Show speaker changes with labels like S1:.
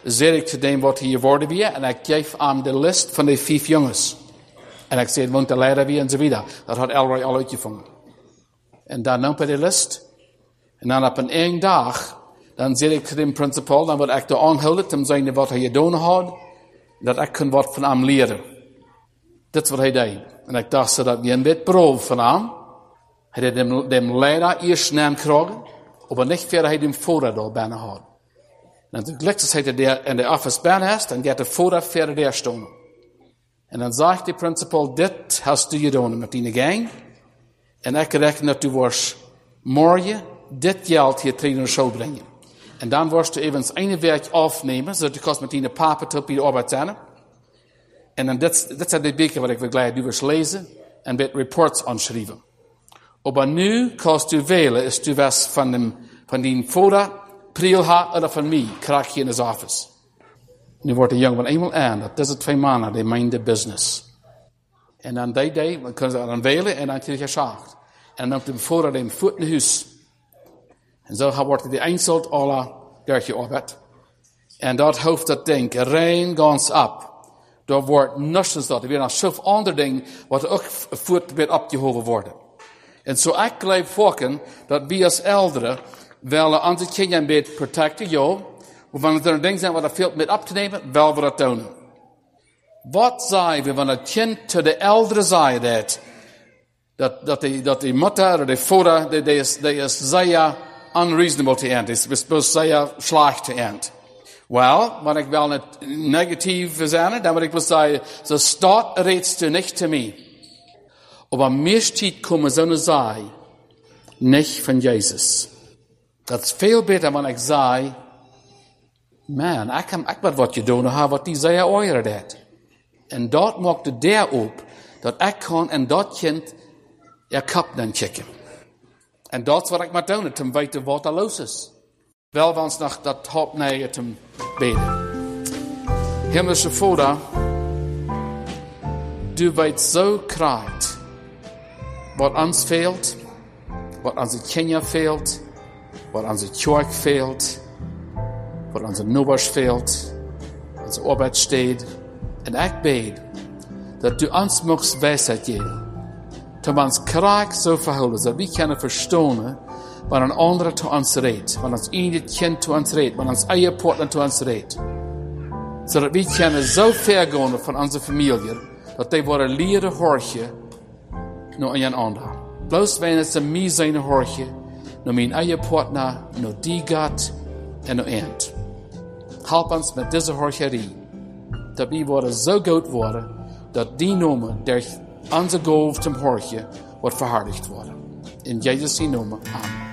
S1: zeg ik te dem wat hier geworden weer. En ik geef hem de list van de 5 jongens. En ik zei, woont de leider weer en zo wieder. Dat had Elroy al uitgevonden. En dan nam hij de list. En dan op een dag, dan zeg ik te de principal, dan word ik de aanhouden, te zeggen wat hij gedaan had. Dat ik kan wat van hem leren. Dat is wat hij deed. En ik dacht, zodat we een beetje proef van hem. Hij had dem leider eerst naam krijgen, maar niet verder hij dem voorraad al bijna had. En toen gelukkig hij daar in de office bijna is, dan gaat de voorraad verder daar staan. En dan zegt de principal, dit hast du gedaan met die gang. En ik reken dat du was morgen dit geld hier terug naar de show brengen. En dan was du even een werk afnemen, zodat du kost met die papier tot bij de arbeid zijn. En dan dit zijn de boeken wat ik wil gelijk du lezen en met reports aanschrijven. Maar nu kost du wählen, is du was van die foto, Prielha oder van mij, krijg je in his office. Nu wordt de jongen eenmaal aan, dat deze 2 mannen, die mind the business. En dan die day, dan kunnen ze dan wählen en dan krijg je zacht. En dan de foto in voet in huis. En zo wordt die eindselt alle gertje arbeid. En dat hoofd dat ding, rein gans op. Daar wordt nustens dat, er weer nog zoveel andere dingen, wat ook voet weer opgehoven worden. En zo ik geloof volken, dat we als ouderen, wel onze kinderen een beetje protecten, ja. Maar wanneer er dingen zijn wat er veel met op te nemen, wel we dat doen. Wat zei we wanneer het kind te de ouderen zei dat die moeder of de vader, die is zeer unreasonable te eind, is zeer slecht te eind. Wel, wanneer ik wel niet negatief zijn, dan wil ik wel zeggen, zo staat reeds te niet te mij. Maar meestal komen zo'n zij niet van Jezus. Dat is veel beter wanneer ik zei, man, ik weet wat je doen, wat die zei ooit deed. En dat maakte der op, dat ik kan en dat kind je kop dan checken. En dat is wat ik moet doen, om weten wat er los is. Wel wans nog dat hoop naar te beden. Hemelse Vader, du weet zo krijgt wat ons veelt, wat onze kinderen veelt, wat onze kerk veelt, wat onze nobers veelt, onze arbeid steed. En ik bid dat du ons mocht wijsheid geven. Om ons kraak zo verhouden, dat we kunnen verstaan wat een ander te ons redt, wat ons eigen kind te ons redt, wat ons eigen partner te ons redt. Zodat we kunnen zo ver gaan van onze familie, dat die worden leren hoortje naar een ander. Bloos wanneer ze mij zijn hoortje, naar mijn eigen partner, naar die God en naar eind. Help ons met deze hoortjerie, dat we worden zo goed worden, dat die naam der onze golf zum hoortje wordt verhardigd worden. In Jezus' naam, amen.